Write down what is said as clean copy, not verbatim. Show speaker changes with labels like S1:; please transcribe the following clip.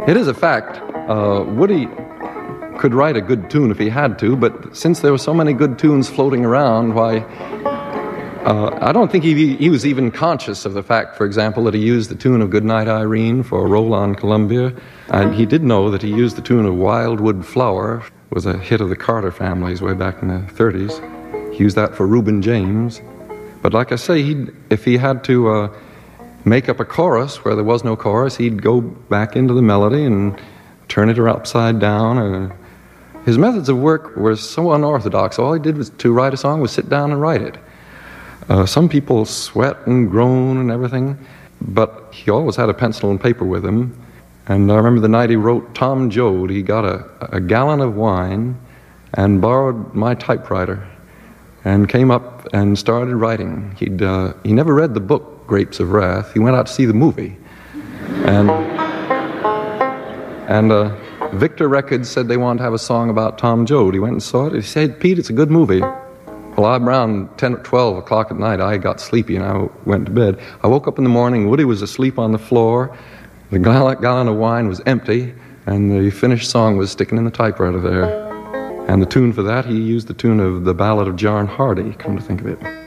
S1: It is a fact. Woody could write a good tune if he had to, but since there were so many good tunes floating around, why, I don't think he was even conscious of the fact, for example, that he used the tune of Goodnight Irene for Roll on Columbia, and he did know that he used the tune of Wildwood Flower, was a hit of the Carter families way back in the 30s. He used that for Reuben James. But like I say, if he had to make up a chorus where there was no chorus, he'd go back into the melody and turn it upside down. His methods of work were so unorthodox. All he did was to write a song was sit down and write it. Some people sweat and groan and everything, but he always had a pencil and paper with him. And I remember the night he wrote Tom Joad, he got a gallon of wine and borrowed my typewriter and came up and started writing. He never read the book Grapes of Wrath. He went out to see the movie. And Victor Records said they wanted to have a song about Tom Joad. He went and saw it. He said, "Pete, it's a good movie." Well, around 10 or 12 o'clock at night, I got sleepy and I went to bed. I woke up in the morning, Woody was asleep on the floor, the gallon of wine was empty, and the finished song was sticking in the typewriter there. And the tune for that, he used the tune of the Ballad of John Hardy, come to think of it.